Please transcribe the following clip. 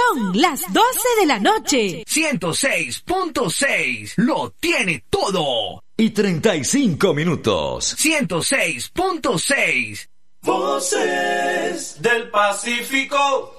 Son las 12 de la noche. 106.6 lo tiene todo. Y 35 minutos. 106.6 Voces del Pacífico.